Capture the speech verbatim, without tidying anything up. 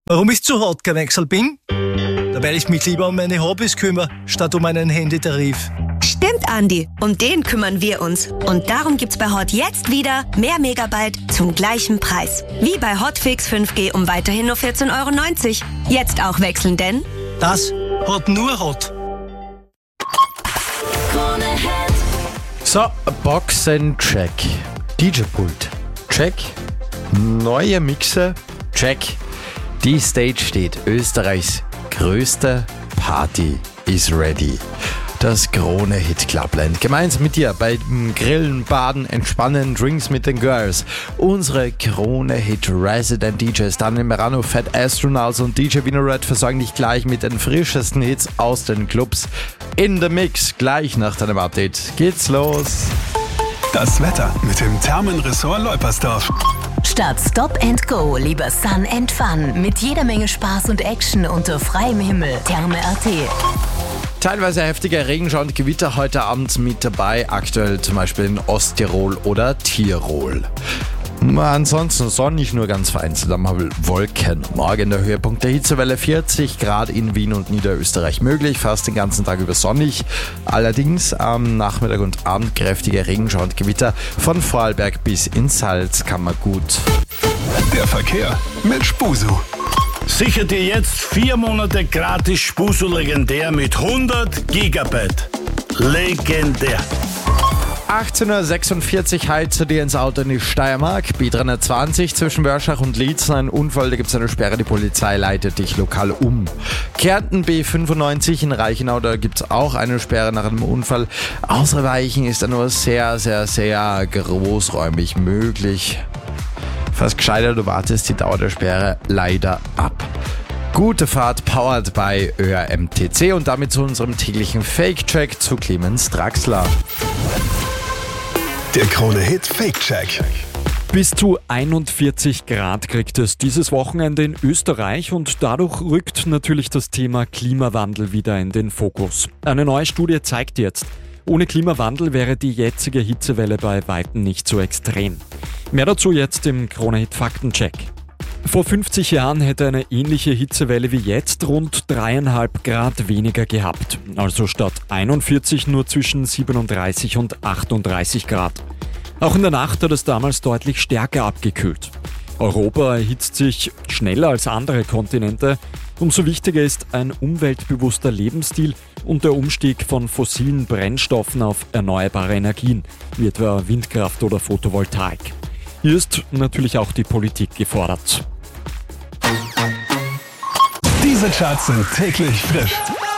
Warum ich zu hart gewechselt bin? Da werde ich mich lieber um meine Hobbys kümmern, statt um einen Handytarif. Stimmt, Andi. Um den kümmern wir uns. Und darum gibt's bei Hot jetzt wieder mehr Megabyte zum gleichen Preis. Wie bei Hotfix fünf G um weiterhin nur vierzehn Euro neunzig. Jetzt auch wechseln, denn Das hat nur Hot. So, Boxen-Check. D J-Pult. Check. Neue Mixer. Check. Die Stage steht. Österreichs größte Party is ready. Das Krone Hit Clubland. Gemeinsam mit dir beim Grillen, Baden, Entspannen, Drinks mit den Girls. Unsere Krone Hit Resident D Js, Daniel Merano, Fat Astronauts und D J Winored versorgen dich gleich mit den frischesten Hits aus den Clubs. In the Mix, gleich nach deinem Update geht's los. Das Wetter mit dem Thermenressort Leupersdorf. Statt Stop and Go, lieber Sun and Fun. Mit jeder Menge Spaß und Action unter freiem Himmel. Therme Punkt at. Teilweise heftiger Regenschauer und Gewitter heute Abend mit dabei, aktuell zum Beispiel in Osttirol oder Tirol. Ansonsten sonnig, nur ganz vereinzelt am Himmel Wolken. Morgen der Höhepunkt der Hitzewelle, vierzig Grad in Wien und Niederösterreich möglich, fast den ganzen Tag über sonnig. Allerdings am Nachmittag und Abend kräftiger Regenschauer und Gewitter von Vorarlberg bis ins Salzkammergut. Der Verkehr mit Spusu. Sicher dir jetzt vier Monate gratis Spusu legendär mit hundert Gigabyte. Legendär. achtzehn Uhr sechsundvierzig heizt du dir ins Auto in die Steiermark. B dreihundertzwanzig zwischen Wörschach und Liezen. Ein Unfall, da gibt es eine Sperre. Die Polizei leitet dich lokal um. Kärnten B fünfundneunzig in Reichenau, da gibt es auch eine Sperre nach einem Unfall. Ausweichen ist da nur sehr, sehr, sehr großräumig möglich. Fast gescheiter, du wartest die Dauer der Sperre leider ab. Gute Fahrt, powered by Ö R M T C und damit zu unserem täglichen Fake-Check zu Clemens Draxler. Der Krone Hit Fake-Check. Bis zu einundvierzig Grad kriegt es dieses Wochenende in Österreich und dadurch rückt natürlich das Thema Klimawandel wieder in den Fokus. Eine neue Studie zeigt jetzt, ohne Klimawandel wäre die jetzige Hitzewelle bei Weitem nicht so extrem. Mehr dazu jetzt im Krone-Hit Faktencheck. Vor fünfzig Jahren hätte eine ähnliche Hitzewelle wie jetzt rund dreieinhalb Grad weniger gehabt. Also statt einundvierzig nur zwischen siebenunddreißig und achtunddreißig Grad. Auch in der Nacht hat es damals deutlich stärker abgekühlt. Europa erhitzt sich schneller als andere Kontinente. Umso wichtiger ist ein umweltbewusster Lebensstil und der Umstieg von fossilen Brennstoffen auf erneuerbare Energien, wie etwa Windkraft oder Photovoltaik. Hier ist natürlich auch die Politik gefordert. Diese Charts sind täglich frisch.